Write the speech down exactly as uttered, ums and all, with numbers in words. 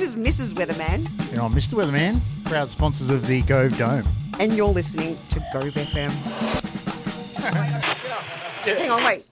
is Missus Weatherman. And I'm Mister Weatherman, proud sponsors of the Gove Dome. And you're listening to Gove F M. Hang on, wait.